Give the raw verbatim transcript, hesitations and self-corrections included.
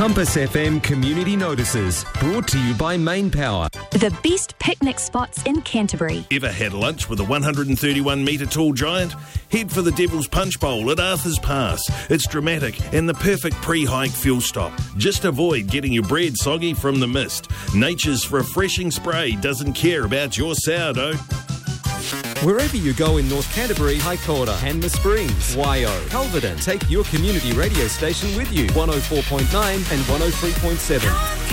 Compass F M Community Notices, brought to you by Main Power. The best picnic spots in Canterbury. Ever had lunch with a one hundred thirty-one metre tall giant? Head for the Devil's Punch Bowl at Arthur's Pass. It's dramatic and the perfect pre-hike fuel stop. Just avoid getting your bread soggy from the mist. Nature's refreshing spray doesn't care about your sourdough. Wherever you go in North Canterbury, Haikora, Hanmer Springs, Waio, Culverden, take your community radio station with you. one oh four point nine and one oh three point seven.